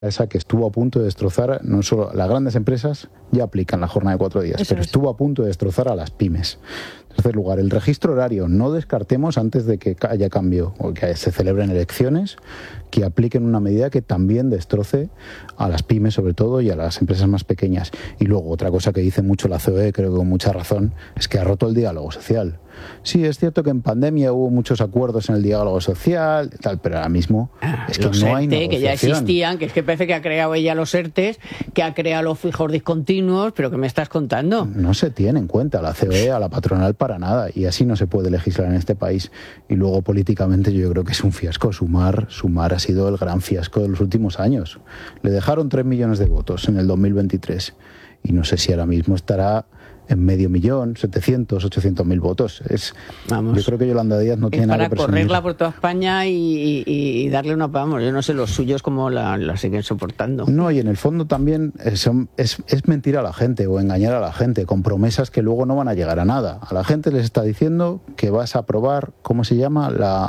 esa que estuvo a punto de destrozar, no solo las grandes empresas ya aplican la jornada de 4 días, pero estuvo a punto de destrozar a las pymes. En tercer lugar, el registro horario. No descartemos antes de que haya cambio o que se celebren elecciones que apliquen una medida que también destroce a las pymes sobre todo y a las empresas más pequeñas. Y luego otra cosa que dice mucho la COE, creo que con mucha razón, es que ha roto el diálogo social. Sí, es cierto que en pandemia hubo muchos acuerdos en el diálogo social, tal, pero ahora mismo es que no hay negociación. Que ya existían, que es que parece que ha creado ella los ERTEs, que ha creado los fijos discontinuos, pero ¿qué me estás contando? No se tiene en cuenta a la COE, a la patronal para nada, y así no se puede legislar en este país. Y luego políticamente yo creo que es un fiasco. Sumar ha sido el gran fiasco de los últimos años. Le dejaron 3 millones de votos en el 2023 y no sé si ahora mismo estará en 500.000, 700, 800.000 votos. Yo creo que Yolanda Díaz no tiene nada que presumir. Para correrla por toda España y darle una... Vamos, yo no sé los suyos cómo la siguen soportando. No, y en el fondo también es mentir a la gente o engañar a la gente con promesas que luego no van a llegar a nada. A la gente les está diciendo que vas a aprobar, ¿cómo se llama?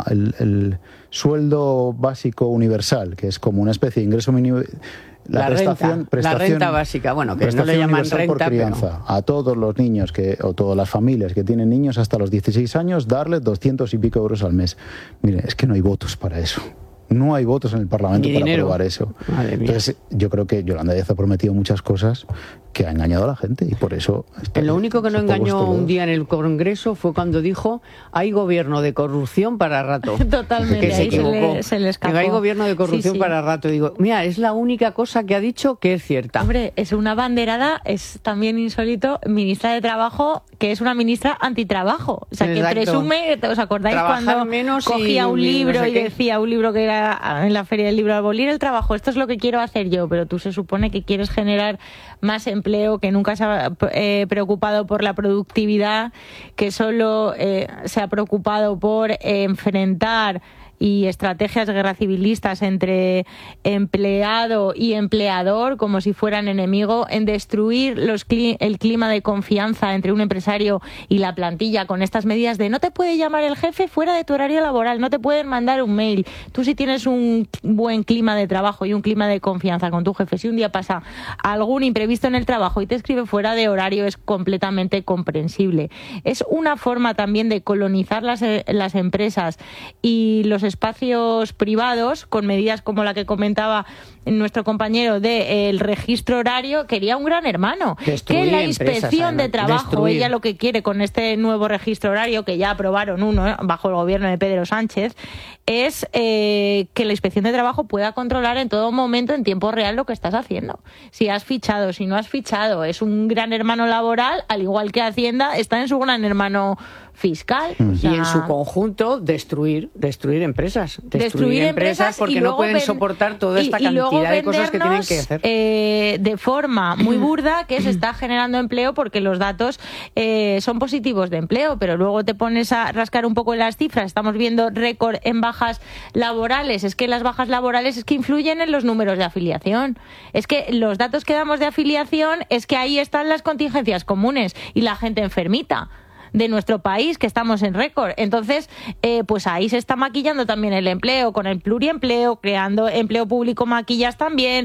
El sueldo básico universal, que es como una especie de ingreso mínimo... La renta básica, bueno, que no le llaman renta, por crianza, pero... a todos los niños o todas las familias que tienen niños hasta los 16 años, darles 200 y pico euros al mes. Mire, es que no hay votos para eso. No hay votos en el Parlamento para aprobar eso. Entonces, yo creo que Yolanda Díaz ha prometido muchas cosas que ha engañado a la gente y por eso... Lo único que no engañó un día en el Congreso fue cuando dijo hay gobierno de corrupción para rato. Totalmente, que se equivocó. Se le escapó. Hay gobierno de corrupción para rato. Digo, mira, es la única cosa que ha dicho que es cierta. Hombre, es una banderada, es también insólito, ministra de Trabajo, que es una ministra antitrabajo. O sea, que presume, ¿os acordáis cuando cogía un libro y decía un libro que era en la Feria del Libro, abolir el trabajo, esto es lo que quiero hacer yo, pero tú se supone que quieres generar más empleo, que nunca se ha preocupado por la productividad, que solo se ha preocupado por enfrentar y estrategias guerra civilistas entre empleado y empleador como si fueran enemigo, en destruir el clima de confianza entre un empresario y la plantilla con estas medidas de no te puede llamar el jefe fuera de tu horario laboral, no te pueden mandar un mail. Tú si tienes un buen clima de trabajo y un clima de confianza con tu jefe, si un día pasa algún imprevisto en el trabajo y te escribe fuera de horario, es completamente comprensible. Es una forma también de colonizar las empresas y los espacios privados con medidas como la que comentaba nuestro compañero del registro horario. Quería un gran hermano, que la inspección de trabajo, ella lo que quiere con este nuevo registro horario, que ya aprobaron uno bajo el gobierno de Pedro Sánchez, es que la inspección de trabajo pueda controlar en todo momento, en tiempo real, lo que estás haciendo. Si has fichado, si no has fichado, es un gran hermano laboral, al igual que Hacienda está en su gran hermano fiscal. O sea, y en su conjunto destruir empresas. Destruir empresas porque no pueden soportar toda esta cantidad de cosas que tienen que hacer. De forma muy burda que se está generando empleo porque los datos son positivos de empleo, pero luego te pones a rascar un poco en las cifras. Estamos viendo récord en bajas laborales. Es que las bajas laborales es que influyen en los números de afiliación. Es que los datos que damos de afiliación es que ahí están las contingencias comunes y la gente enfermita de nuestro país, que estamos en récord. Entonces, pues ahí se está maquillando también el empleo, con el pluriempleo, creando empleo público, maquillas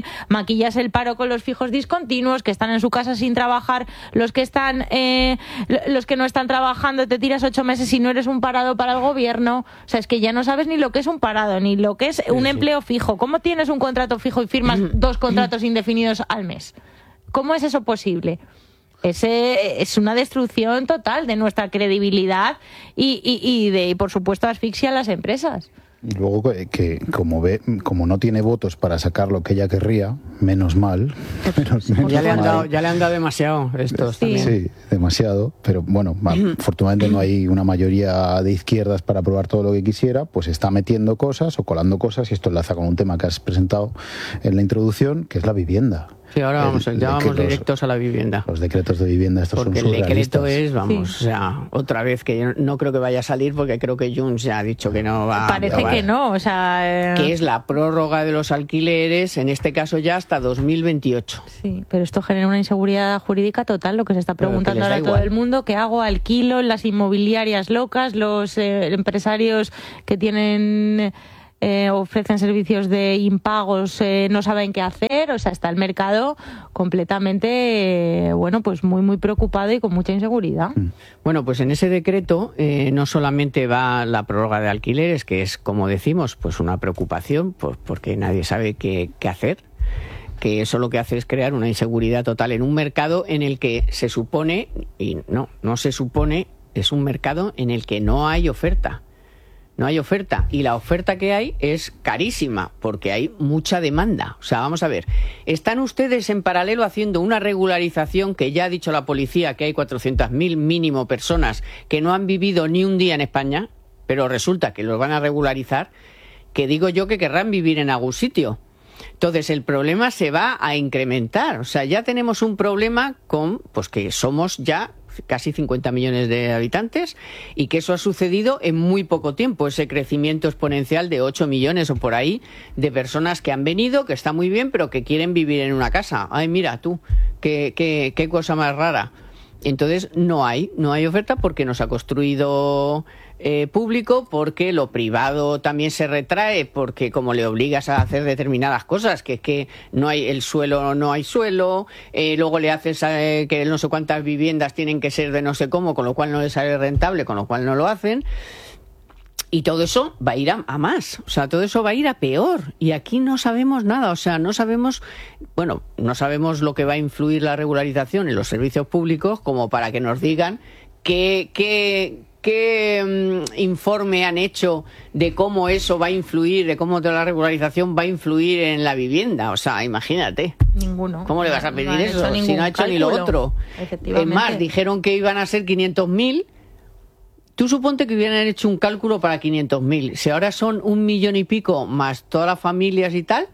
el paro con los fijos discontinuos, que están en su casa sin trabajar, los que no están trabajando, te tiras 8 meses y no eres un parado para el gobierno. O sea, es que ya no sabes ni lo que es un parado, ni lo que es un empleo fijo. ¿Cómo tienes un contrato fijo y firmas 2 contratos indefinidos al mes? ¿Cómo es eso posible? Es una destrucción total de nuestra credibilidad y por supuesto, asfixia a las empresas. Y luego que como no tiene votos para sacar lo que ella querría, menos mal. Ya le han dado demasiado estos también. Sí, demasiado. Pero bueno, afortunadamente no hay una mayoría de izquierdas para aprobar todo lo que quisiera, pues está metiendo cosas o colando cosas, y esto enlaza con un tema que has presentado en la introducción, que es la vivienda. Sí, ahora vamos directos a la vivienda. Los decretos de vivienda, estos porque son surrealistas. Porque el decreto es, sí. O sea, otra vez, que yo no creo que vaya a salir, porque creo que Junts ya ha dicho que no va. Parece que no, o sea... Que es la prórroga de los alquileres, en este caso ya hasta 2028. Sí, pero esto genera una inseguridad jurídica total, lo que se está preguntando ahora todo el mundo. ¿Qué hago? ¿Alquilo? Las inmobiliarias locas, los empresarios que tienen ofrecen servicios de impagos, no saben qué hacer, o sea, está el mercado completamente, bueno, pues muy preocupado y con mucha inseguridad. Bueno, pues en ese decreto no solamente va la prórroga de alquileres, que es, como decimos, pues una preocupación, pues porque nadie sabe qué hacer, que eso lo que hace es crear una inseguridad total en un mercado en el que se supone, y no se supone, es un mercado en el que no hay oferta. No hay oferta, y la oferta que hay es carísima porque hay mucha demanda. O sea, vamos a ver, están ustedes en paralelo haciendo una regularización que ya ha dicho la policía que hay 400.000 mínimo personas que no han vivido ni un día en España, pero resulta que los van a regularizar, que digo yo que querrán vivir en algún sitio. Entonces el problema se va a incrementar. O sea, ya tenemos un problema con, pues que somos ya casi 50 millones de habitantes y que eso ha sucedido en muy poco tiempo, ese crecimiento exponencial de 8 millones o por ahí de personas que han venido, que está muy bien, pero que quieren vivir en una casa. Ay, mira tú, qué cosa más rara. Entonces no hay oferta porque no se ha construido público, porque lo privado también se retrae, porque como le obligas a hacer determinadas cosas, que es que no hay el suelo, no hay suelo, luego le haces que no sé cuántas viviendas tienen que ser de no sé cómo, con lo cual no les sale rentable, con lo cual no lo hacen. Y todo eso va a ir a más, o sea, todo eso va a ir a peor. Y aquí no sabemos nada, o sea, no sabemos lo que va a influir la regularización en los servicios públicos como para que nos digan qué informe han hecho de cómo eso va a influir, de cómo toda la regularización va a influir en la vivienda. O sea, imagínate. Ninguno. ¿Cómo le vas a pedir eso si no ha hecho ni lo otro? Es más, dijeron que iban a ser 500.000. Tú suponte que hubieran hecho un cálculo para 500.000. Si ahora son 1 millón y pico más todas las familias y tal,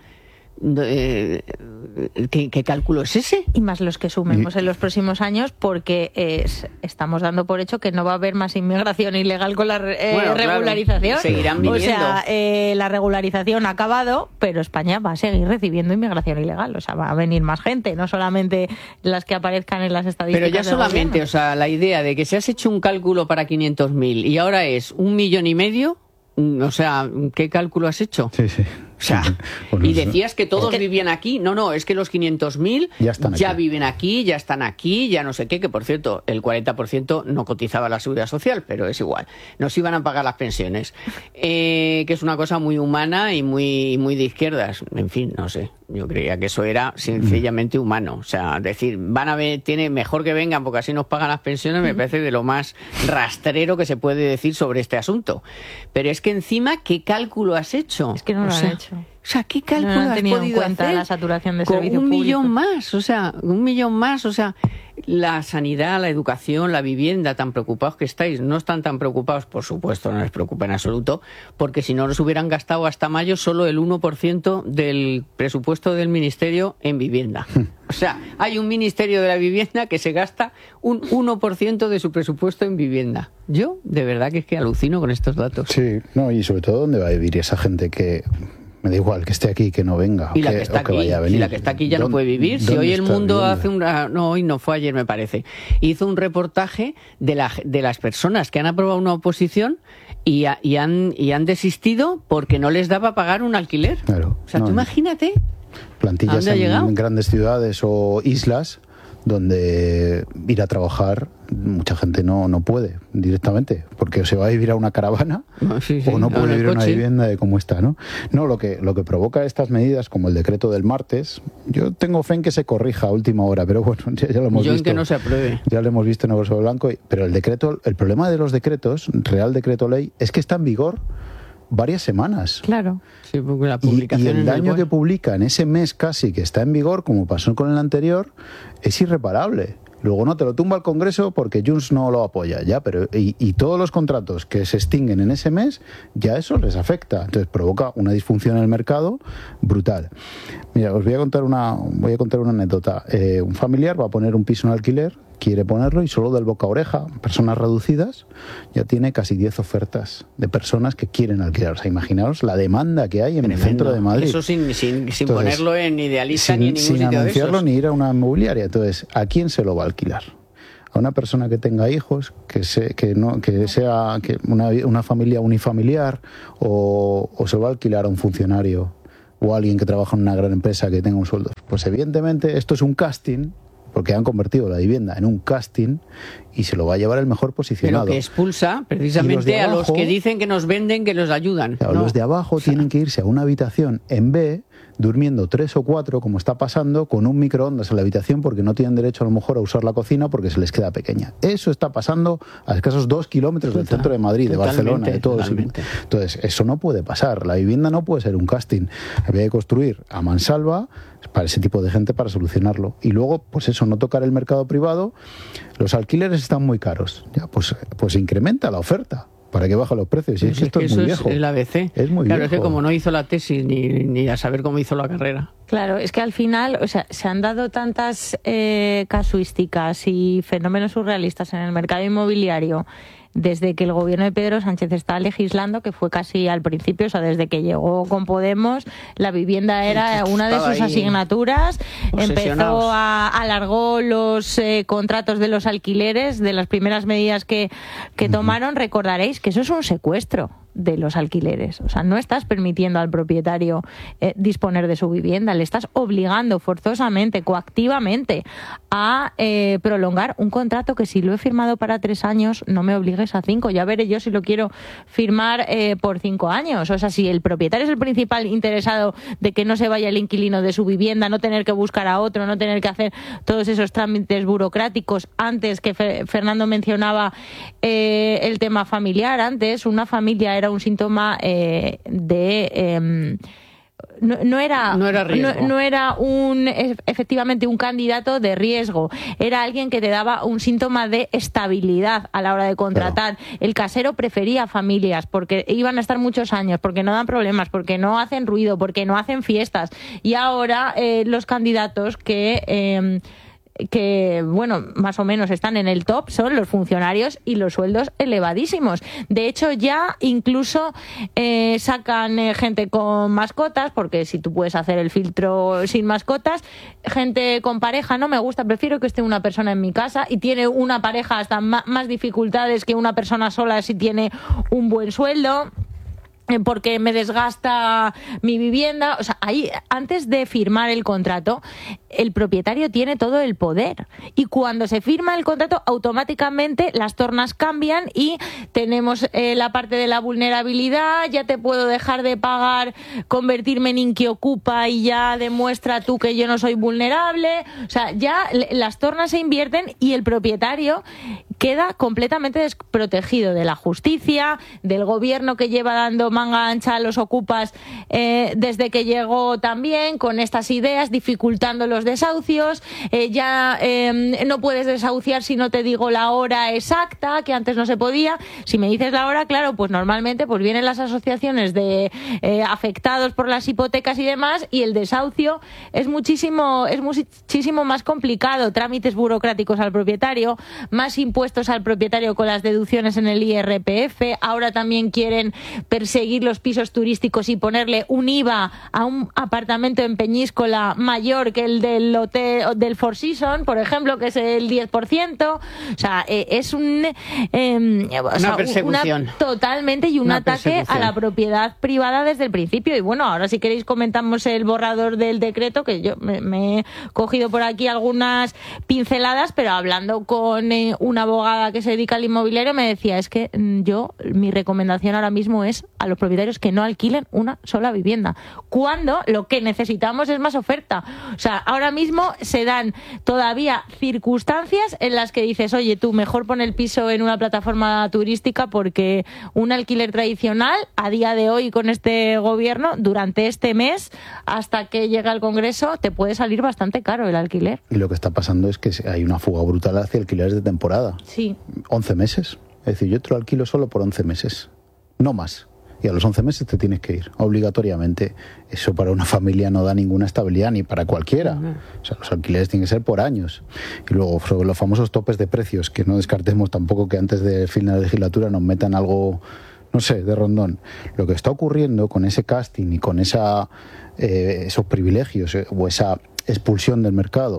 ¿qué cálculo es ese? Y más los que sumemos en los próximos años, porque estamos dando por hecho que no va a haber más inmigración ilegal con la regularización. Claro, seguirán viniendo. O sea, la regularización ha acabado, pero España va a seguir recibiendo inmigración ilegal. O sea, va a venir más gente, no solamente las que aparezcan en las estadísticas. Pero ya solamente, o sea, la idea de que se has hecho un cálculo para 500.000 y ahora es 1,5 millones, o sea, ¿qué cálculo has hecho? Sí. O sea, y decías que todos vivían aquí. No, es que los 500.000 ya viven aquí, ya están aquí, ya no sé qué, que por cierto, el 40% no cotizaba la Seguridad Social, pero es igual. Nos iban a pagar las pensiones. Que es una cosa muy humana y muy de izquierdas. En fin, no sé. Yo creía que eso era sencillamente humano. O sea, decir, tiene mejor que vengan porque así nos pagan las pensiones, me parece de lo más rastrero que se puede decir sobre este asunto. Pero es que encima, ¿qué cálculo has hecho? Es que no lo han hecho. O sea, ¿qué cálculo has podido hacer? La saturación de con servicio un público. millón más, o sea, 1 millón más, o sea, la sanidad, la educación, la vivienda, tan preocupados que estáis. No están tan preocupados, por supuesto, no les preocupa en absoluto, porque si no nos hubieran gastado hasta mayo solo el 1% del presupuesto del Ministerio en vivienda. O sea, hay un Ministerio de la Vivienda que se gasta un 1% de su presupuesto en vivienda. Yo, de verdad, que es que alucino con estos datos. Sí, no, y sobre todo, ¿dónde va a vivir esa gente que... Me da igual que esté aquí, que no venga, y la que está aquí, vaya a venir. Y la que está aquí ya no puede vivir. Si hoy El Mundo hace hoy no, fue ayer me parece, hizo un reportaje de las personas que han aprobado una oposición y han desistido porque no les daba pagar un alquiler. Claro. O sea, tú imagínate. Plantillas en grandes ciudades o islas donde ir a trabajar mucha gente no puede directamente, porque o se va a vivir a una caravana o no puede vivir en una vivienda de cómo está, ¿no? No, lo que provoca estas medidas, como el decreto del martes, yo tengo fe en que se corrija a última hora, pero bueno, ya lo hemos visto. En que no se apruebe. Ya lo hemos visto en negro sobre blanco, pero el problema de los decretos, Real Decreto Ley, es que está en vigor varias semanas. Claro. Sí, porque la publicación y el daño que publica en ese mes casi que está en vigor, como pasó con el anterior, es irreparable. Luego no te lo tumba el Congreso porque Junts no lo apoya, ya, pero y todos los contratos que se extinguen en ese mes, ya eso les afecta. Entonces provoca una disfunción en el mercado brutal. Mira, os voy a contar una anécdota. Un familiar va a poner un piso en alquiler, quiere ponerlo y solo del boca a oreja, personas reducidas, ya tiene casi 10 ofertas de personas que quieren alquilar. O sea, imaginaos la demanda que hay en el centro de Madrid. Eso sin Entonces, ponerlo en Idealista ni en ningún sitio de esos. Sin anunciarlo ni ir a una inmobiliaria. Entonces, ¿a quién se lo va a alquilar? a una persona que tenga hijos, que sea una familia unifamiliar, o se lo va a alquilar a un funcionario o a alguien que trabaja en una gran empresa que tenga un sueldo. Pues evidentemente esto es un casting, porque han convertido la vivienda en un casting y se lo va a llevar el mejor posicionado. Pero que expulsa precisamente a los que dicen que nos venden, que los ayudan. Claro, ¿no? Los de abajo tienen que irse a una habitación en B, durmiendo 3 o 4, como está pasando, con un microondas en la habitación, porque no tienen derecho a lo mejor a usar la cocina porque se les queda pequeña. Eso está pasando a escasos 2 kilómetros del centro de Madrid, de Barcelona, de todo. Entonces, eso no puede pasar. La vivienda no puede ser un casting. Había que construir a mansalva para ese tipo de gente para solucionarlo. Y luego, pues eso, no tocar el mercado privado. Los alquileres están muy caros. Ya, pues incrementa la oferta para que bajen los precios. Y es que esto es muy viejo. Es el ABC. Es muy claro, viejo. Es que como no hizo la tesis ni a saber cómo hizo la carrera. Claro, es que al final, o sea, se han dado tantas casuísticas y fenómenos surrealistas en el mercado inmobiliario desde que el gobierno de Pedro Sánchez está legislando, que fue casi al principio, o sea, desde que llegó con Podemos, la vivienda era una de sus asignaturas, alargó los contratos de los alquileres, de las primeras medidas que tomaron. Recordaréis que eso es un secuestro de los alquileres, o sea, no estás permitiendo al propietario disponer de su vivienda, le estás obligando forzosamente, coactivamente a prolongar un contrato que si lo he firmado para 3 años, no me obligues a 5, ya veré yo si lo quiero firmar por 5 años, o sea, si el propietario es el principal interesado de que no se vaya el inquilino de su vivienda, no tener que buscar a otro, no tener que hacer todos esos trámites burocráticos, antes que Fernando mencionaba el tema familiar, antes una familia era un síntoma no era efectivamente un candidato de riesgo, era alguien que te daba un síntoma de estabilidad a la hora de contratar. Claro. El casero prefería familias porque iban a estar muchos años, porque no dan problemas, porque no hacen ruido, porque no hacen fiestas. Y ahora los candidatos que bueno, más o menos están en el top son los funcionarios y los sueldos elevadísimos. De hecho, ya incluso sacan gente con mascotas, porque si tú puedes hacer el filtro sin mascotas, gente con pareja, no me gusta, prefiero que esté una persona en mi casa, y tiene una pareja hasta más dificultades que una persona sola si tiene un buen sueldo, porque me desgasta mi vivienda. O sea, ahí, antes de firmar el contrato, el propietario tiene todo el poder, y cuando se firma el contrato automáticamente las tornas cambian y tenemos la parte de la vulnerabilidad. Ya te puedo dejar de pagar, convertirme en inquiocupa y ya demuestra tú que yo no soy vulnerable. O sea, ya las tornas se invierten y el propietario queda completamente desprotegido de la justicia, del gobierno, que lleva dando manga ancha a los ocupas desde que llegó también con estas ideas, dificultando los desahucios. Ya no puedes desahuciar si no te digo la hora exacta, que antes no se podía. Si me dices la hora, claro, pues normalmente pues vienen las asociaciones de afectados por las hipotecas y demás, y el desahucio es muchísimo más complicado. Trámites burocráticos al propietario, más impuestos al propietario con las deducciones en el IRPF. Ahora también quieren perseguir los pisos turísticos y ponerle un IVA a un apartamento en Peñíscola mayor que el del hotel del Four Seasons, por ejemplo, que es el 10%. O sea, es una persecución. Totalmente, y un ataque a la propiedad privada desde el principio. Y bueno, ahora si queréis comentamos el borrador del decreto, que yo me he cogido por aquí algunas pinceladas, pero hablando con una abogada que se dedica al inmobiliario, me decía, es que mi recomendación ahora mismo es a los propietarios que no alquilen una sola vivienda, cuando lo que necesitamos es más oferta. O sea, ahora mismo se dan todavía circunstancias en las que dices, oye, tú mejor pon el piso en una plataforma turística, porque un alquiler tradicional a día de hoy con este gobierno, durante este mes hasta que llega al Congreso, te puede salir bastante caro el alquiler. Y lo que está pasando es que hay una fuga brutal hacia alquileres de temporada. Sí. 11 meses. Es decir, yo te lo alquilo solo por 11 meses, no más. Y a los 11 meses te tienes que ir, obligatoriamente. Eso para una familia no da ninguna estabilidad, ni para cualquiera. O sea, los alquileres tienen que ser por años. Y luego, sobre los famosos topes de precios, que no descartemos tampoco que antes del fin de la legislatura nos metan algo, no sé, de rondón. Lo que está ocurriendo con ese casting y con esos privilegios o esa expulsión del mercado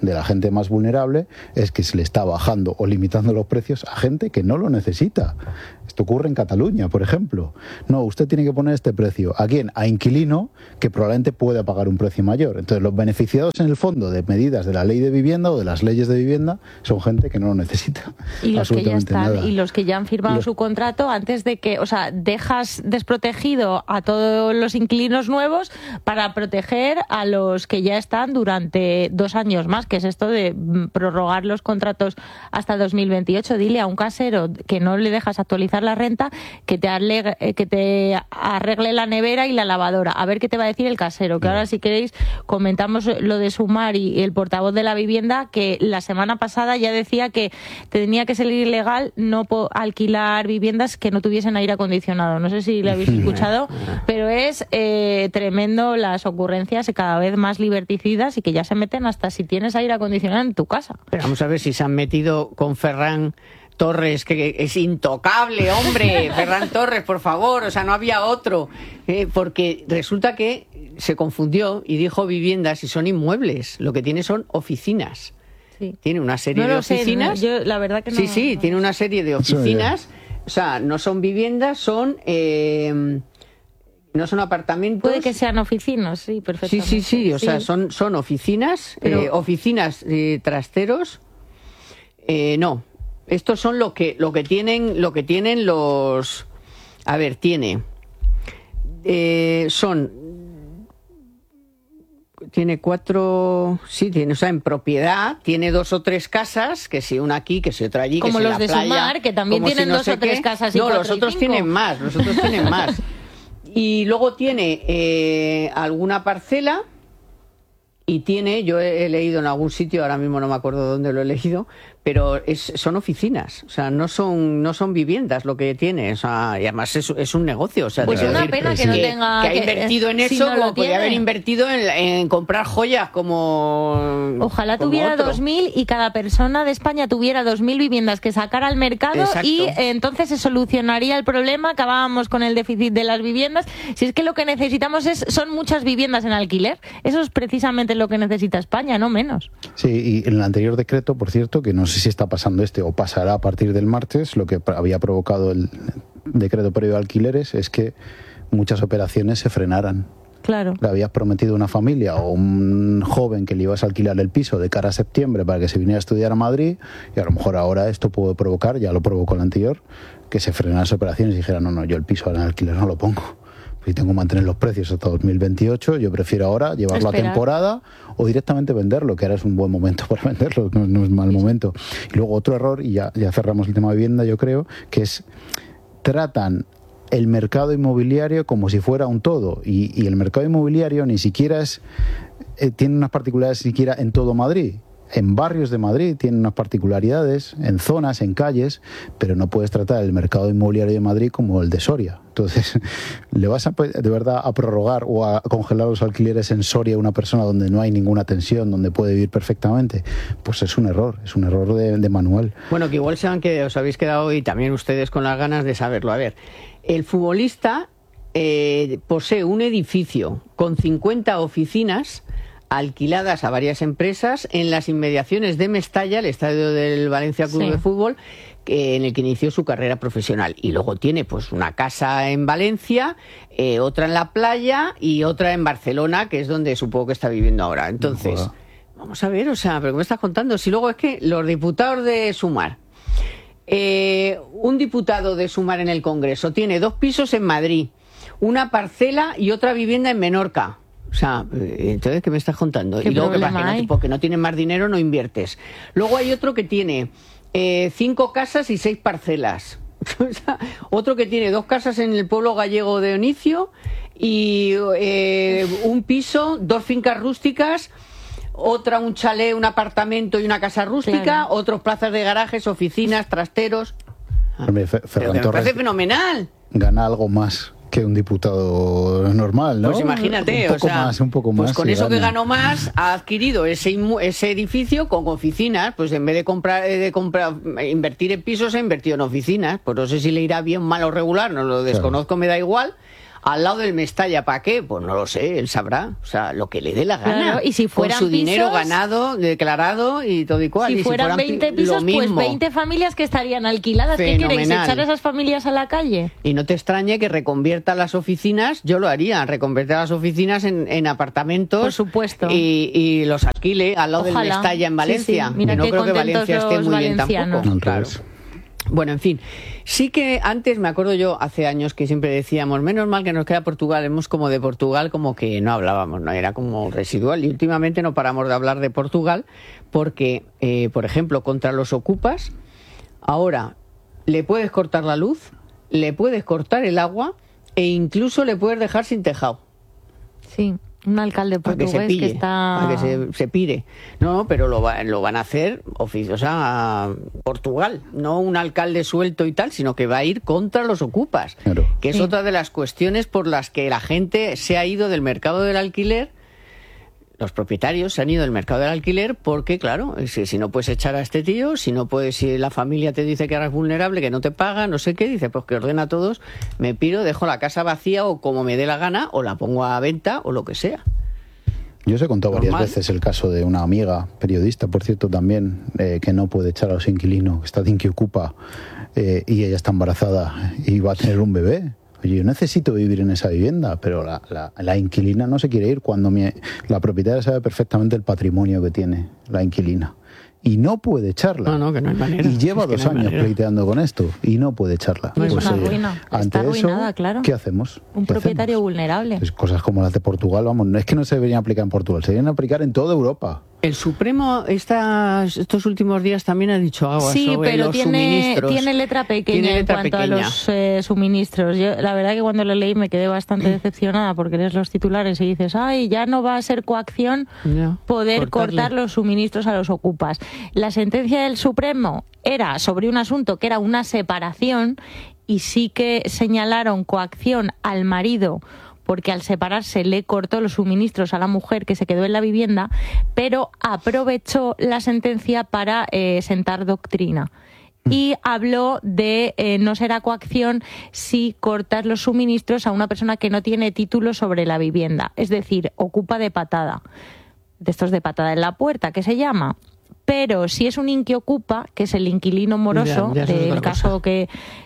de la gente más vulnerable es que se le está bajando o limitando los precios a gente que no lo necesita. Esto ocurre en Cataluña, por ejemplo. No, usted tiene que poner este precio. ¿A quién? A inquilino, que probablemente pueda pagar un precio mayor. Entonces, los beneficiados en el fondo de medidas de la ley de vivienda o de las leyes de vivienda son gente que no lo necesita. Y los que ya están, y los que ya han firmado su contrato antes de que, o sea, dejas desprotegido a todos los inquilinos nuevos para proteger a los que ya están durante 2 años más, que es esto de prorrogar los contratos hasta 2028. Dile a un casero que no le dejas actualizar la renta que te arregle la nevera y la lavadora. A ver qué te va a decir el casero. Que ahora, si queréis, comentamos lo de Sumar y el portavoz de la vivienda, que la semana pasada ya decía que tenía que ser ilegal no alquilar viviendas que no tuviesen aire acondicionado. No sé si lo habéis escuchado, pero es tremendo las ocurrencias cada vez más liberticidas y que ya se meten hasta si tienes aire acondicionado en tu casa. Pero vamos a ver si se han metido con Ferran Torres, que es intocable, hombre. Ferran Torres, por favor, o sea, no había otro, porque resulta que se confundió y dijo viviendas y son inmuebles, lo que tiene son oficinas. Sí. Tiene una serie de oficinas. Yo, la verdad que no. Sí, tiene una serie de oficinas, o sea, no son viviendas, son no son apartamentos. Puede que sean oficinas, sí, perfectamente. Sí, o sea, son oficinas, oficinas, trasteros, no. Estos son lo que tienen los. A ver, tiene 4, o sea, en propiedad tiene 2 o 3 casas, que si una aquí, que si otra allí, como que si los la de playa, Sumar, que también tienen 2 o 3 casas. No, los otros tienen más, Y luego tiene alguna parcela. Y tiene, yo he leído en algún sitio, ahora mismo no me acuerdo dónde lo he leído, pero son oficinas, o sea, no son viviendas lo que tiene, o sea, y además es un negocio, o sea, pues es una pena que no tenga, que ha invertido en eso, no como podría haber invertido en comprar joyas, como ojalá tuviera otro. 2.000 y cada persona de España tuviera 2.000 viviendas que sacara al mercado. Exacto. Y entonces se solucionaría el problema, acabábamos con el déficit de las viviendas. Si es que lo que necesitamos son muchas viviendas en alquiler, eso es precisamente lo que necesita España, no menos. Sí, y en el anterior decreto, por cierto, que no sé si está pasando o pasará a partir del martes, lo que había provocado el decreto previo a alquileres es que muchas operaciones se frenaran. Claro. Le habías prometido a una familia o un joven que le ibas a alquilar el piso de cara a septiembre para que se viniera a estudiar a Madrid, y a lo mejor ahora esto puede provocar, ya lo provocó el anterior, que se frenaran las operaciones y dijeran, no, yo el piso en alquiler no lo pongo. Si tengo que mantener los precios hasta 2028, yo prefiero ahora llevarlo a temporada o directamente venderlo, que ahora es un buen momento para venderlo, no es mal momento. Y luego otro error, y ya cerramos el tema de vivienda, yo creo, que es tratan el mercado inmobiliario como si fuera un todo, y el mercado inmobiliario ni siquiera tiene unas particularidades siquiera en todo Madrid. En barrios de Madrid tiene unas particularidades, en zonas, en calles, pero no puedes tratar el mercado inmobiliario de Madrid como el de Soria. Entonces, ¿le vas de verdad a prorrogar o a congelar los alquileres en Soria a una persona donde no hay ninguna tensión, donde puede vivir perfectamente? Pues es un error de manual. Bueno, que igual os habéis quedado, y también ustedes, con las ganas de saberlo. A ver, el futbolista posee un edificio con 50 oficinas alquiladas a varias empresas en las inmediaciones de Mestalla, el estadio del Valencia Club de Fútbol, en el que inició su carrera profesional. Y luego tiene pues una casa en Valencia, otra en la playa y otra en Barcelona, que es donde supongo que está viviendo ahora. Entonces, vamos a ver, o sea, ¿pero qué me estás contando? Si luego es que los diputados de Sumar, un diputado de Sumar en el Congreso tiene 2 pisos en Madrid, una parcela y otra vivienda en Menorca. O sea, entonces, ¿qué me estás contando? ¿Qué y luego, porque no tienes más dinero, no inviertes. Luego hay otro que tiene 5 casas y 6 parcelas. O sea, otro que tiene 2 casas en el pueblo gallego de Onicio y un piso, 2 fincas rústicas, otra un chalet, un apartamento y una casa rústica, claro. Otros plazas de garajes, oficinas, trasteros. Ferran Torres me parece fenomenal. Gana algo más que un diputado normal, ¿no? Pues imagínate, un poco más. Pues con eso que ganó más, ha adquirido ese edificio con oficinas, pues en vez de invertir en pisos, ha invertido en oficinas. Pues no sé si le irá bien, mal o regular, no lo desconozco, me da igual. al lado del Mestalla, ¿para qué? Pues no lo sé, él sabrá, o sea, lo que le dé la gana. Claro, y si fueran con su pisos, dinero ganado, declarado y todo y cual. Si fueran 20 pisos, pues 20 familias que estarían alquiladas. Fenomenal. ¿Qué queréis, echar a esas familias a la calle? Y no te extrañe que reconvierta las oficinas, yo lo haría, reconvertir las oficinas en apartamentos. Por supuesto. Y los alquile al lado del Mestalla en Valencia. Sí, sí. Mira, no creo que Valencia esté muy bien tampoco. No, claro. Bueno, en fin, sí que antes me acuerdo yo hace años que siempre decíamos, menos mal que nos queda Portugal, hemos como de Portugal como que no hablábamos, no era como residual, y últimamente no paramos de hablar de Portugal porque, por ejemplo, contra los ocupas, ahora le puedes cortar la luz, le puedes cortar el agua e incluso le puedes dejar sin tejado. Sí. Un alcalde portugués que está... Para que se pire. No, pero lo van a hacer Portugal. No un alcalde suelto y tal, sino que va a ir contra los ocupas. Claro. Que es otra de las cuestiones por las que la gente se ha ido del mercado del alquiler. Los propietarios se han ido del mercado del alquiler porque, claro, si no puedes echar a este tío, si la familia te dice que eres vulnerable, que no te paga, no sé qué, dice, pues que ordena a todos, me piro, dejo la casa vacía o como me dé la gana, o la pongo a venta o lo que sea. Yo os he contado varias veces el caso de una amiga, periodista, por cierto, también, que no puede echar a los inquilinos, que está de Inquiocupa, y ella está embarazada y va a tener un bebé. Oye, yo necesito vivir en esa vivienda, pero la inquilina no se quiere ir cuando la propietaria sabe perfectamente el patrimonio que tiene la inquilina. Y no puede echarla. No, que no hay manera. Y lleva 2 años pleiteando con esto y no puede echarla. No, pues, ruina. Ante está arruinada, eso, claro. ¿qué hacemos? Un propietario vulnerable. Pues cosas como las de Portugal, vamos, no es que no se deberían aplicar en Portugal, se deberían aplicar en toda Europa. El Supremo estos últimos días también ha dicho algo sobre los suministros. Sí, pero tiene letra pequeña en cuanto a los suministros. Yo, la verdad que cuando lo leí me quedé bastante decepcionada porque lees los titulares y dices, ay, ya no va a ser coacción poder cortar los suministros a los ocupas. La sentencia del Supremo era sobre un asunto que era una separación y sí que señalaron coacción al marido porque al separarse le cortó los suministros a la mujer que se quedó en la vivienda, pero aprovechó la sentencia para sentar doctrina. Y habló de no será coacción si cortas los suministros a una persona que no tiene título sobre la vivienda, es decir, ocupa de patada, de estos de patada en la puerta, que se llama. Pero si es un inquiocupa, que es el inquilino moroso, del caso que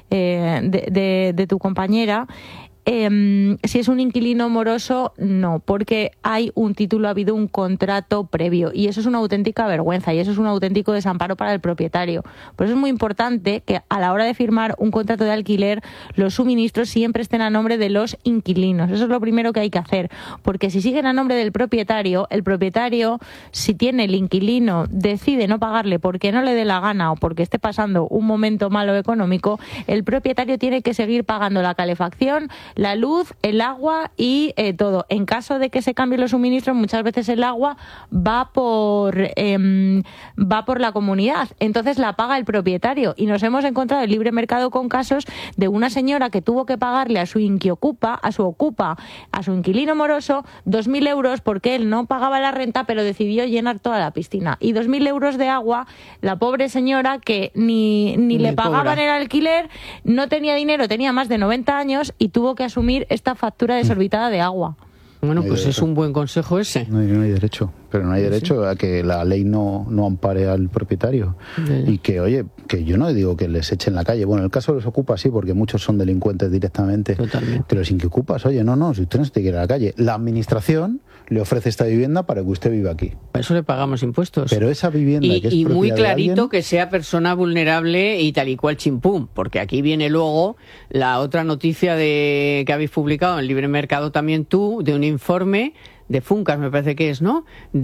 de tu compañera, si es un inquilino moroso, no, porque hay un título, ha habido un contrato previo y eso es una auténtica vergüenza y eso es un auténtico desamparo para el propietario. Por eso es muy importante que a la hora de firmar un contrato de alquiler los suministros siempre estén a nombre de los inquilinos. Eso es lo primero que hay que hacer, porque si siguen a nombre del propietario, el propietario, si tiene el inquilino, decide no pagarle porque no le dé la gana o porque esté pasando un momento malo económico, el propietario tiene que seguir pagando la calefacción, la luz, el agua y todo. En caso de que se cambien los suministros, muchas veces el agua va por la comunidad. Entonces la paga el propietario. Y nos hemos encontrado en libre mercado con casos de una señora que tuvo que pagarle a su inquiocupa, a su inquilino moroso, 2.000 euros porque él no pagaba la renta, pero decidió llenar toda la piscina. Y 2.000 euros de agua, la pobre señora que ni le pagaban el alquiler, no tenía dinero, tenía más de 90 años y tuvo que asumir esta factura desorbitada de agua. Bueno, pues es un buen consejo ese. No hay derecho, pero no hay derecho a que la ley no ampare al propietario. Y que, oye, que yo no digo que les echen la calle. Bueno, en el caso de los ocupas sí, porque muchos son delincuentes directamente. Totalmente. Pero sin que ocupas, oye, no, si usted no se tiene que ir a la calle. La administración le ofrece esta vivienda para que usted viva aquí. Para eso le pagamos impuestos. Pero esa vivienda que es y muy clarito alguien, que sea persona vulnerable y tal y cual chimpum, porque aquí viene luego la otra noticia que habéis publicado en Libre Mercado también tú, de un informe de Funcas, me parece que es, ¿no?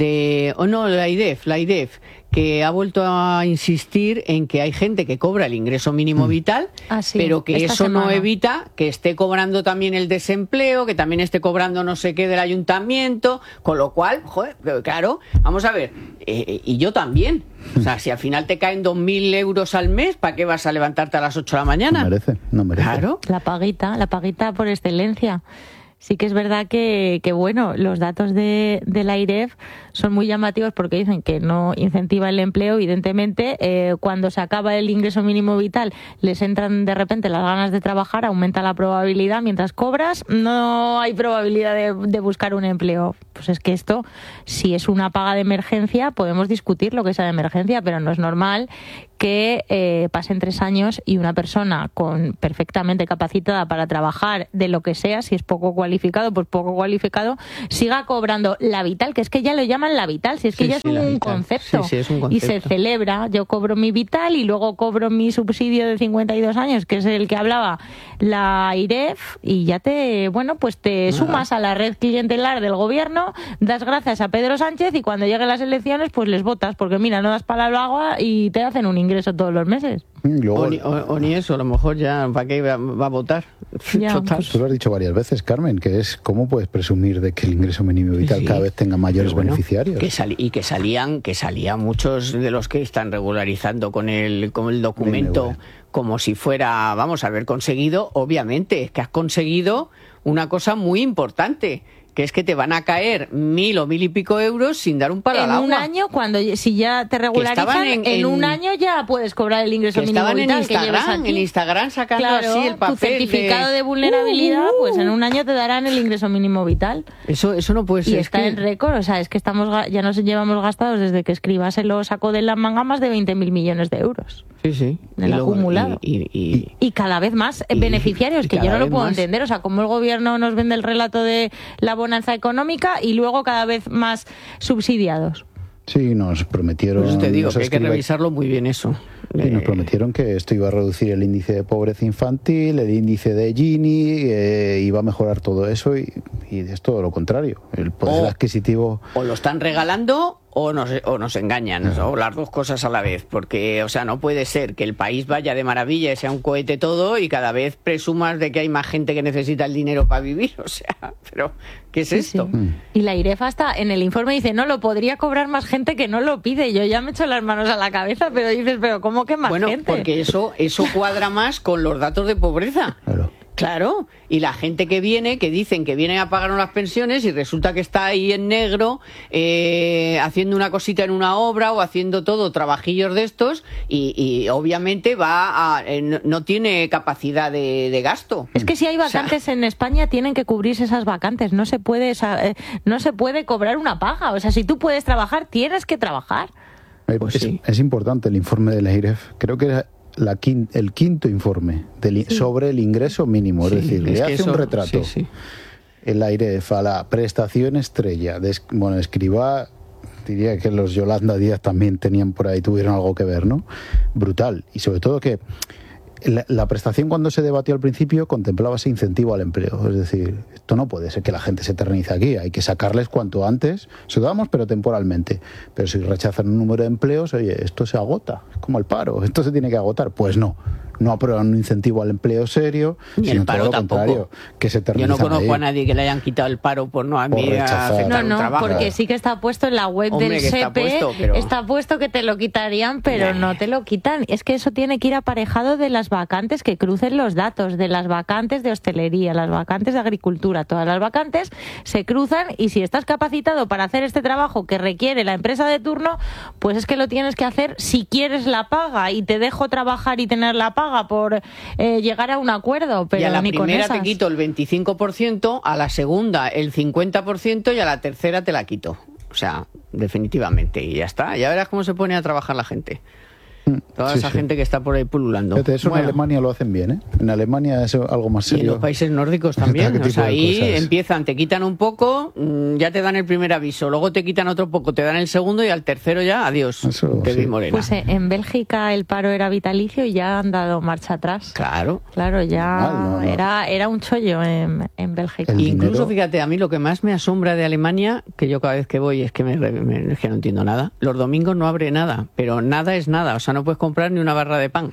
La IDEF, que ha vuelto a insistir en que hay gente que cobra el ingreso mínimo vital, pero que eso no evita que esté cobrando también el desempleo, que también esté cobrando no sé qué del ayuntamiento, con lo cual, joder, claro, vamos a ver, y yo también. O sea, si al final te caen 2.000 euros al mes, ¿para qué vas a levantarte a las 8 de la mañana? No merece. Claro. La paguita por excelencia. Sí que es verdad que bueno, los datos de la AIREF son muy llamativos porque dicen que no incentiva el empleo. Evidentemente, cuando se acaba el ingreso mínimo vital, les entran de repente las ganas de trabajar, aumenta la probabilidad. Mientras cobras, no hay probabilidad de buscar un empleo. Pues es que esto, si es una paga de emergencia, podemos discutir lo que sea de emergencia, pero no es normal que pasen 3 años y una persona perfectamente capacitada para trabajar de lo que sea, si es poco cualificado, pues poco cualificado, siga cobrando la vital, que es que ya lo llaman la vital, si es que ya es un concepto. Sí, es un concepto. Y se celebra, yo cobro mi vital y luego cobro mi subsidio de 52 años, que es el que hablaba la AIREF, y ya te sumas a la red clientelar del gobierno, das gracias a Pedro Sánchez y cuando lleguen las elecciones pues les votas, porque mira, no das para el agua y te hacen un ingreso todos los meses. O ni eso, a lo mejor ya, ¿para qué va a votar? Pues tú lo has dicho varias veces, Carmen, que es cómo puedes presumir de que el ingreso mínimo vital cada vez tenga mayores beneficiarios. Que salían muchos de los que están regularizando con el documento como si fuera, vamos a haber conseguido, obviamente, es que has conseguido una cosa muy importante, que es que te van a caer 1.000 o 1.000 y pico euros sin dar un palo al agua. En un año, si ya te regularizan, en un año ya puedes cobrar el ingreso mínimo vital que llevas aquí. En Instagram sacando así el papel. Tu certificado de vulnerabilidad, pues en un año te darán el ingreso mínimo vital. Eso no puede ser. Y está en récord, o sea, es que ya nos llevamos gastados desde que Escribá se lo sacó de la manga más de 20.000 millones de euros. Sí. En el acumulado. Y cada vez más beneficiarios, que yo no lo puedo entender. O sea, cómo el gobierno nos vende el relato de la bonanza económica y luego cada vez más subsidiados. Sí, nos prometieron... Pues te digo que hay que revisarlo muy bien eso. Y nos prometieron que esto iba a reducir el índice de pobreza infantil, el índice de Gini, iba a mejorar todo eso y es todo lo contrario. El poder adquisitivo... O lo están regalando o nos engañan, o las dos cosas a la vez, porque, o sea, no puede ser que el país vaya de maravilla y sea un cohete todo y cada vez presumas de que hay más gente que necesita el dinero para vivir, o sea, pero ¿qué es esto? Sí. Y la AIREF hasta en el informe dice, no, lo podría cobrar más gente que no lo pide. Yo ya me echo las manos a la cabeza, pero dices, pero ¿cómo que más gente? Bueno, porque eso cuadra más con los datos de pobreza. Claro, y la gente que dicen que viene a pagarnos las pensiones y resulta que está ahí en negro haciendo una cosita en una obra o haciendo todo, trabajillos de estos y obviamente no tiene capacidad de gasto. Es que si hay vacantes en España tienen que cubrirse esas vacantes, no se puede cobrar una paga, o sea, si tú puedes trabajar, tienes que trabajar. Pues es importante el informe de la AIREF, creo que era el quinto informe sobre el ingreso mínimo, es decir, le hace un retrato el AIREF a la prestación estrella de Escribá. Diría que los Yolanda Díaz también tuvieron algo que ver, ¿no? Brutal. Y sobre todo que la prestación, cuando se debatió al principio, contemplaba ese incentivo al empleo. Es decir, esto no puede ser que la gente se eternice aquí. Hay que sacarles cuanto antes. Se lo damos, pero temporalmente. Pero si rechazan un número de empleos, oye, esto se agota. Es como el paro. Esto se tiene que agotar. Pues no. No aprueban un incentivo al empleo serio, sino el paro todo lo contrario, que se eternizan. Yo no conozco a nadie que le hayan quitado el paro por no aceptar un trabajo. Porque sí que está puesto en la web del SEPE, está puesto que te lo quitarían, pero no te lo quitan. Es que eso tiene que ir aparejado de las vacantes, que crucen los datos, de las vacantes de hostelería, las vacantes de agricultura, todas las vacantes se cruzan, y si estás capacitado para hacer este trabajo que requiere la empresa de turno, pues es que lo tienes que hacer si quieres la paga, y te dejo trabajar y tener la paga por llegar a un acuerdo, pero y a la ni primera con te quito el 25%, a la segunda el 50% y a la tercera te la quito. O sea, definitivamente, y ya está. Ya verás cómo se pone a trabajar la gente. Toda esa gente que está por ahí pululando. Eso en Alemania lo hacen bien, ¿eh? En Alemania es algo más serio. Y en los países nórdicos también. O sea, ahí empiezan, te quitan un poco, ya te dan el primer aviso, luego te quitan otro poco, te dan el segundo y al tercero ya, adiós. Te vi morena. Pues en Bélgica el paro era vitalicio y ya han dado marcha atrás. Claro, ya era un chollo en Bélgica. Incluso, fíjate, a mí lo que más me asombra de Alemania, que yo cada vez que voy es que es que no entiendo nada, los domingos no abre nada, pero nada es nada, o sea, no puedes comprar ni una barra de pan.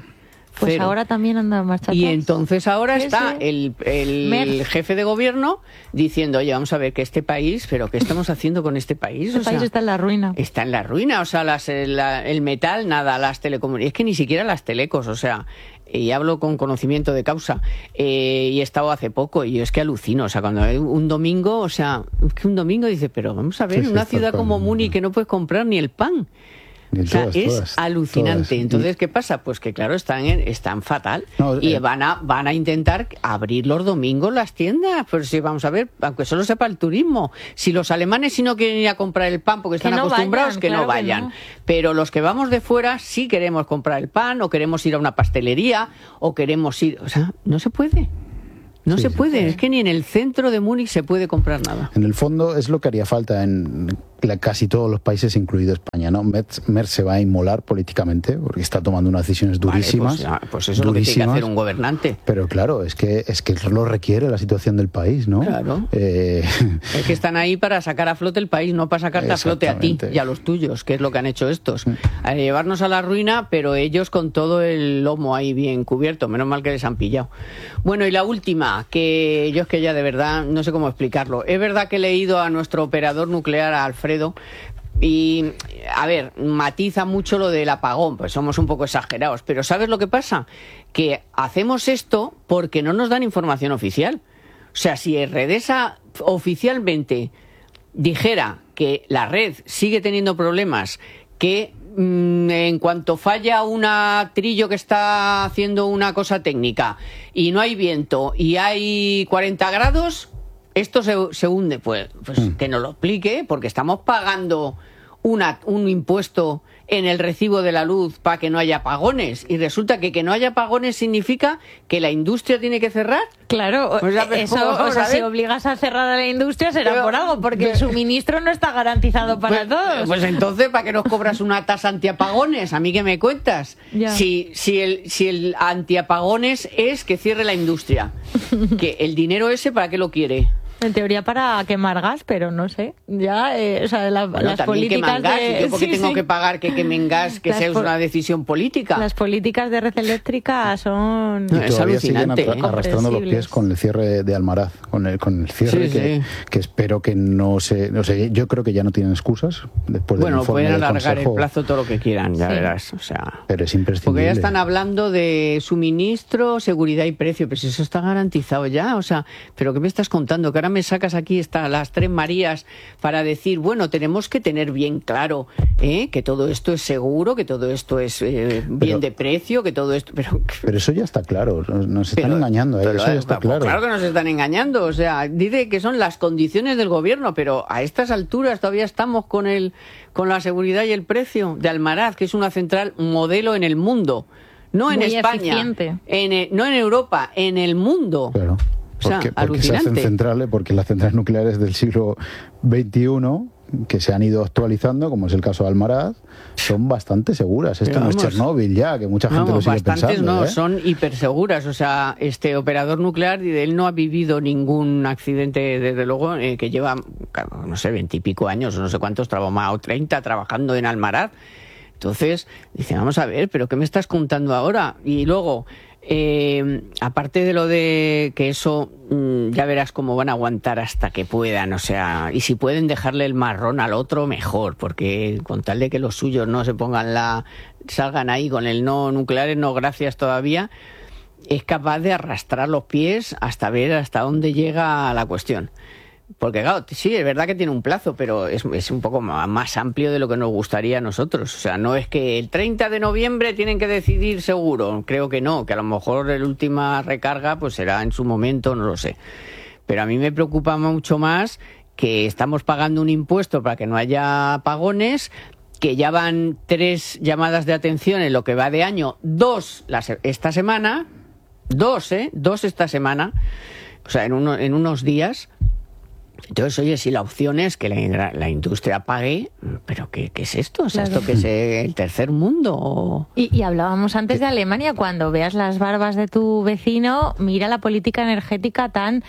Pues ahora también anda en marcha. Y entonces ahora está el jefe de gobierno diciendo, oye, vamos a ver que este país, pero ¿qué estamos haciendo con este país? Este país está en la ruina. Está en la ruina, o sea, el metal, nada, las telecomunicaciones, es que ni siquiera las telecos, o sea, y hablo con conocimiento de causa, y he estado hace poco, y yo es que alucino, o sea, cuando hay un domingo, o sea, es que un domingo dice, pero vamos a ver, en una ciudad como Múnich que no puedes comprar ni el pan. O sea, es alucinante. Entonces, ¿qué pasa? Pues que claro, están fatal. Y van a intentar abrir los domingos las tiendas. Pues sí, vamos a ver, aunque solo sepa el turismo. Si los alemanes si no quieren ir a comprar el pan porque están acostumbrados, que no vayan. Pero los que vamos de fuera sí queremos comprar el pan, o queremos ir a una pastelería, o queremos ir... O sea, no se puede. No se puede, es que ni en el centro de Múnich se puede comprar nada. En el fondo es lo que haría falta en casi todos los países, incluido España, ¿no? Merz se va a inmolar políticamente porque está tomando unas decisiones durísimas. Vale, pues eso es lo que tiene que hacer un gobernante. Pero claro, es que lo requiere la situación del país, ¿no? Claro. Es que están ahí para sacar a flote el país, no para sacarte a flote a ti y a los tuyos, que es lo que han hecho estos. A llevarnos a la ruina, pero ellos con todo el lomo ahí bien cubierto. Menos mal que les han pillado. Bueno, y la última, que yo es que ya de verdad no sé cómo explicarlo. Es verdad que he leído a nuestro operador nuclear, a Alfredo, y, a ver, matiza mucho lo del apagón, pues somos un poco exagerados, pero ¿sabes lo que pasa? Que hacemos esto porque no nos dan información oficial. O sea, si Redesa oficialmente dijera que la red sigue teniendo problemas, que en cuanto falla un trillo que está haciendo una cosa técnica y no hay viento y hay 40 grados... esto se hunde, pues que nos lo explique, porque estamos pagando un impuesto en el recibo de la luz para que no haya apagones, y resulta que no haya apagones significa que la industria tiene que cerrar. Claro, si obligas a cerrar a la industria será por algo, porque el suministro no está garantizado para todos. Pues entonces, ¿para qué nos cobras una tasa antiapagones? ¿A mí qué me cuentas? Si el antiapagones es que cierre la industria, que el dinero ese, ¿para qué lo quiere? En teoría para quemar gas, pero no sé. Ya, las políticas gas, de... ¿Yo por qué tengo que pagar que quemen gas, que sea una decisión política? Las políticas de red eléctrica son... es alucinante. Siguen arrastrando los pies con el cierre de Almaraz, con el cierre que espero que no se... O sea, yo creo que ya no tienen excusas después del informe pueden del alargar Consejo. El plazo todo lo que quieran, ya verás. O sea, pero es imprescindible. Porque ya están hablando de suministro, seguridad y precio, pero si eso está garantizado ya, o sea, ¿pero qué me estás contando? Que ahora me sacas aquí las tres Marías para decir, bueno, tenemos que tener bien claro que todo esto es seguro, que todo esto es bien de precio, que todo esto... Pero eso ya está claro, nos están engañando, eso ya está claro. Claro que nos están engañando, o sea, dice que son las condiciones del gobierno, pero a estas alturas todavía estamos con la seguridad y el precio de Almaraz, que es una central modelo en el mundo, no en España, no en Europa, en el mundo. Claro. Porque se hacen centrales, porque las centrales nucleares del siglo XXI, que se han ido actualizando, como es el caso de Almaraz, son bastante seguras. Esto no es Chernóbil ya, que mucha gente lo sigue pensando. No, son hiperseguras. O sea, este operador nuclear, él no ha vivido ningún accidente, desde luego, que lleva, no sé, 20 y pico años, no sé cuántos, o 30 trabajando en Almaraz. Entonces, dice, vamos a ver, ¿pero qué me estás contando ahora? Y luego... aparte de lo de que eso ya verás cómo van a aguantar hasta que puedan, o sea, y si pueden dejarle el marrón al otro mejor, porque con tal de que los suyos no se salgan ahí con el no nucleares, no gracias todavía, es capaz de arrastrar los pies hasta ver hasta dónde llega la cuestión. Porque claro, sí, es verdad que tiene un plazo, pero es un poco más amplio de lo que nos gustaría a nosotros. O sea, no es que el 30 de noviembre tienen que decidir seguro. Creo que no, que a lo mejor la última recarga pues será en su momento, no lo sé. Pero a mí me preocupa mucho más que estamos pagando un impuesto para que no haya apagones, que ya van 3 llamadas de atención en lo que va de año, 2 esta semana, 2 esta semana, o sea, en unos días... Entonces, oye, si la opción es que la industria pague, ¿pero qué es esto? O sea, claro. ¿Esto qué es el tercer mundo? Y hablábamos antes de Alemania. Cuando veas las barbas de tu vecino, mira la política energética tan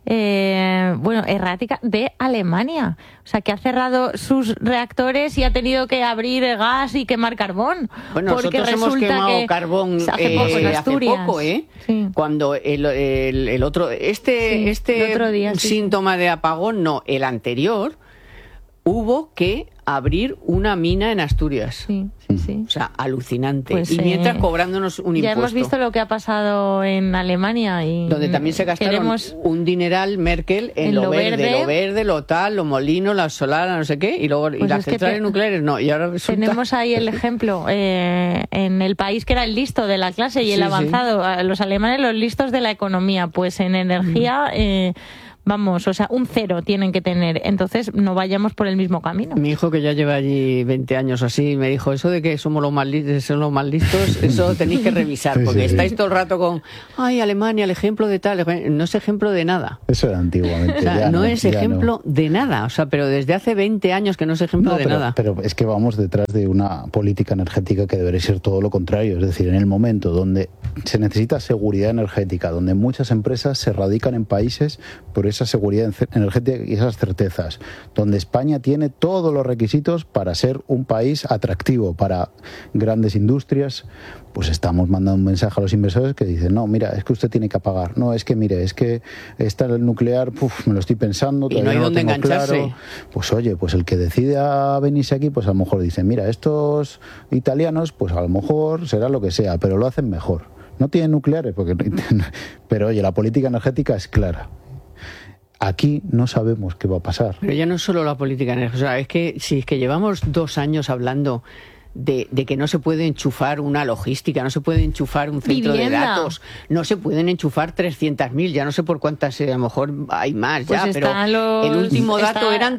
errática de Alemania. O sea, que ha cerrado sus reactores y ha tenido que abrir gas y quemar carbón. Bueno, porque nosotros hemos quemado carbón hace poco, ¿eh? Sí. Cuando el otro... el otro día, síntoma de apagón, no, el anterior, hubo que abrir una mina en Asturias. Sí. O sea, alucinante. Pues, y mientras cobrándonos un impuesto. Ya hemos visto lo que ha pasado en Alemania. Y donde también se gastaron un dineral Merkel en lo verde, lo tal, los molinos, la solar, no sé qué, y luego pues y las centrales nucleares no. Y ahora resulta... Tenemos ahí el ejemplo. En el país que era el listo de la clase y el avanzado, los alemanes los listos de la economía, pues en energía... Vamos, o sea, un 0 tienen que tener. Entonces, no vayamos por el mismo camino. Mi hijo, que ya lleva allí 20 años o así, me dijo, eso de que somos los más listos, eso tenéis que revisar, porque estáis todo el rato con, ay, Alemania, el ejemplo de tal. No es ejemplo de nada. Eso era antiguamente. O sea, no es ejemplo de nada. O sea, pero desde hace 20 años que no es ejemplo de nada. Pero es que vamos detrás de una política energética que debería ser todo lo contrario. Es decir, en el momento donde se necesita seguridad energética, donde muchas empresas se radican en países por esa seguridad energética y esas certezas, donde España tiene todos los requisitos para ser un país atractivo para grandes industrias, pues estamos mandando un mensaje a los inversores que dicen, no, mira, es que usted tiene que apagar, no, es que mire, es que está el nuclear, me lo estoy pensando, y no hay dónde engancharse. Claro. Pues oye, pues el que decida venirse aquí, pues a lo mejor dice, mira, estos italianos, pues a lo mejor será lo que sea, pero lo hacen mejor. No tienen nucleares, pero oye, la política energética es clara. Aquí no sabemos qué va a pasar. Pero ya no es solo la política energética. O sea, es que si es que llevamos 2 años hablando de que no se puede enchufar una logística, no se puede enchufar un centro de datos, no se pueden enchufar 300.000, ya no sé por cuántas, a lo mejor hay más pues ya, pero el último dato eran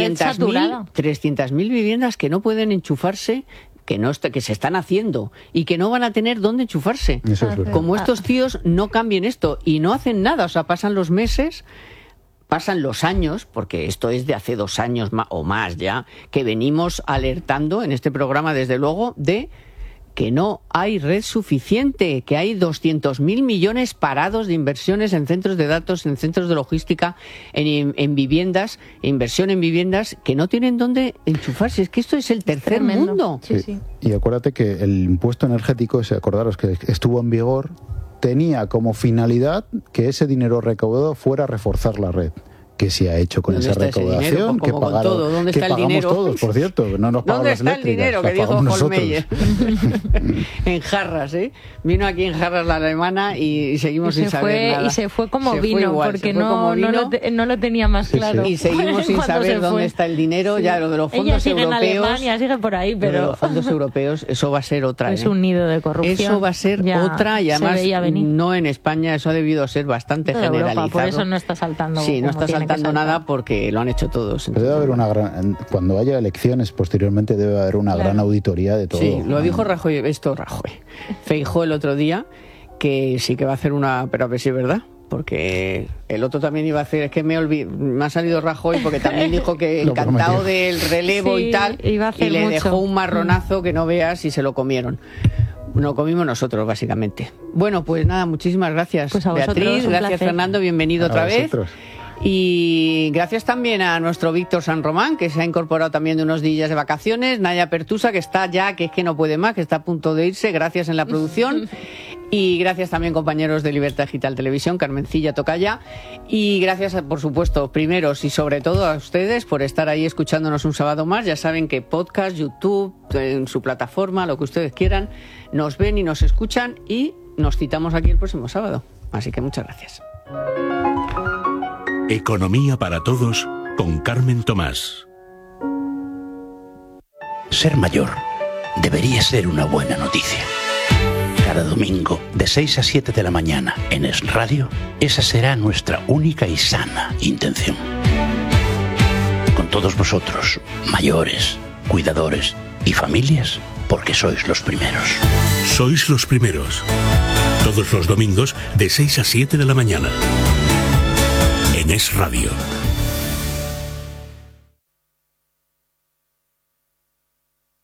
300.000 viviendas que no pueden enchufarse, que se están haciendo y que no van a tener dónde enchufarse. Eso es verdad. Como estos tíos no cambien esto y no hacen nada, o sea, pasan los meses, pasan los años, porque esto es de hace 2 años o más ya, que venimos alertando en este programa, desde luego, de que no hay red suficiente, que hay 200.000 millones parados de inversiones en centros de datos, en centros de logística, en viviendas, inversión en viviendas, que no tienen dónde enchufarse. Es que esto es el tercer mundo. Sí. Y acuérdate que el impuesto energético, acordaros que estuvo en vigor, tenía como finalidad que ese dinero recaudado fuera a reforzar la red. ¿Qué se ha hecho con esa recaudación? Que pagaron, ¿dónde está el dinero? Todos, por cierto, no nos pagan las eléctricas. ¿Dónde está el dinero? Que dijo Holmeyer. En jarras, ¿eh? Vino aquí en jarras la alemana y seguimos sin saber nada. Y se fue como vino, porque no lo tenía más claro. Y seguimos sin saber dónde está el dinero. Ya lo de los fondos Ella sigue europeos. En Alemania, sigue por ahí, pero... Los fondos europeos, eso va a ser otra. Es un nido de corrupción. Eso va a ser otra, y además no en España, eso ha debido ser bastante generalizado. Europa, por eso no está saltando. Sí, no está saltando nada porque lo han hecho todos. Pero debe haber cuando haya elecciones posteriormente debe haber una gran auditoría de todo. Sí, lo dijo Rajoy, Feijóo el otro día, que sí que va a hacer una, pero a ver si es verdad, porque el otro también iba a hacer, es que me ha salido Rajoy porque también dijo que encantado del relevo y tal, y le dejó un marronazo que no veas y se lo comieron. Lo comimos nosotros, básicamente. Bueno, pues nada, muchísimas gracias, pues a vosotros, Beatriz, gracias Fernando, bienvenido otra vez. Y gracias también a nuestro Víctor San Román, que se ha incorporado también de unos días de vacaciones, Naya Pertusa, que está ya, que es que no puede más, que está a punto de irse, gracias en la producción. Y gracias también, compañeros de Libertad Digital Televisión, Carmencilla Tocaya. Y gracias, por supuesto, primeros y sobre todo a ustedes por estar ahí escuchándonos un sábado más. Ya saben que podcast, YouTube, en su plataforma, lo que ustedes quieran, nos ven y nos escuchan y nos citamos aquí el próximo sábado. Así que muchas gracias. Economía para todos con Carmen Tomás. Ser mayor debería ser una buena noticia. Cada domingo, de 6 a 7 de la mañana, en Es Radio, esa será nuestra única y sana intención. Con todos vosotros, mayores, cuidadores y familias, porque sois los primeros. Sois los primeros. Todos los domingos, de 6 a 7 de la mañana. En Es Radio.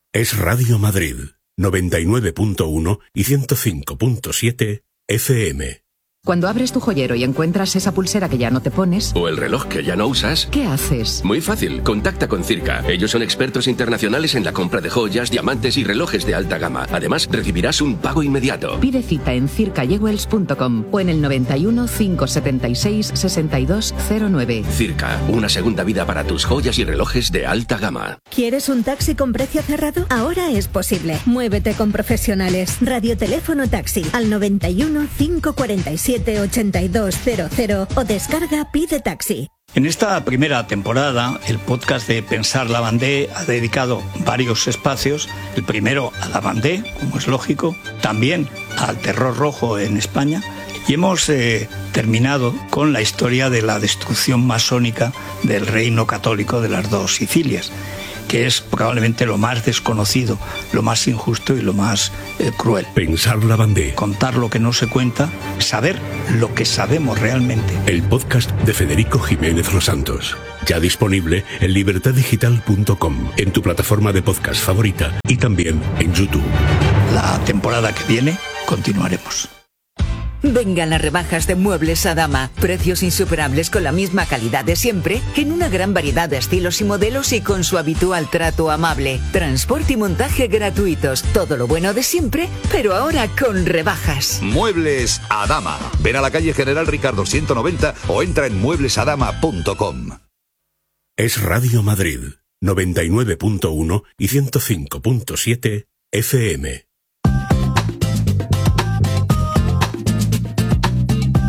Es Radio Madrid, 99.1 y 105.7 FM. Cuando abres tu joyero y encuentras esa pulsera que ya no te pones... o el reloj que ya no usas... ¿qué haces? Muy fácil, contacta con Circa. Ellos son expertos internacionales en la compra de joyas, diamantes y relojes de alta gama. Además, recibirás un pago inmediato. Pide cita en circajewels.com o en el 91 576 6209. Circa, una segunda vida para tus joyas y relojes de alta gama. ¿Quieres un taxi con precio cerrado? Ahora es posible. Muévete con profesionales. Radioteléfono taxi al 91 547 8200 o descarga Pide Taxi. En esta primera temporada, el podcast de Pensar Lavandé ha dedicado varios espacios. El primero a Lavandé, como es lógico, también al terror rojo en España. Y hemos terminado con la historia de la destrucción masónica del reino católico de las dos Sicilias, que es probablemente lo más desconocido, lo más injusto y lo más cruel. Pensar Lavandé. Contar lo que no se cuenta, saber lo que sabemos realmente. El podcast de Federico Jiménez Los Santos. Ya disponible en libertaddigital.com, en tu plataforma de podcast favorita y también en YouTube. La temporada que viene continuaremos. Vengan las rebajas de Muebles Adama. Precios insuperables con la misma calidad de siempre, en una gran variedad de estilos y modelos y con su habitual trato amable. Transporte y montaje gratuitos. Todo lo bueno de siempre, pero ahora con rebajas. Muebles Adama. Ven a la calle General Ricardo 190 o entra en mueblesadama.com. Es Radio Madrid, 99.1 y 105.7 FM.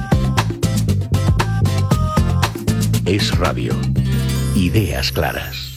Es Radio. Ideas claras.